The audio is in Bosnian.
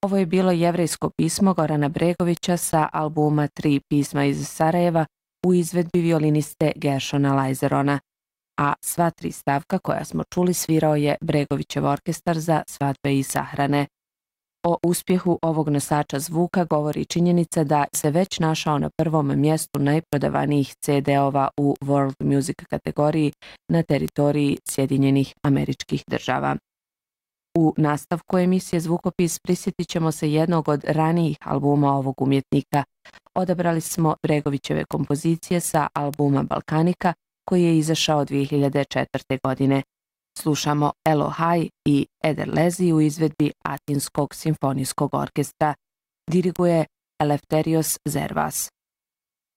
Ovo je bilo jevrejsko pismo Gorana Bregovića sa albuma 3 pisma iz Sarajeva u izvedbi violiniste Gershona Lajzerona, a sva 3 stavka koja smo čuli svirao je Bregovićev orkestar za svadbe i sahrane. O uspjehu ovog nosača zvuka govori činjenica da se već našao na prvom mjestu najprodavanijih CD-ova u World Music kategoriji na teritoriji Sjedinjenih Američkih Država. U nastavku emisije Zvukopis prisjetit ćemo se jednog od ranijih albuma ovog umjetnika. Odabrali smo Bregovićeve kompozicije sa albuma Balkanika koji je izašao 2004. godine. Slušamo Elohaj i Ederlezi u izvedbi Atinskog simfonijskog orkestra. Diriguje Eleftherios Zervas.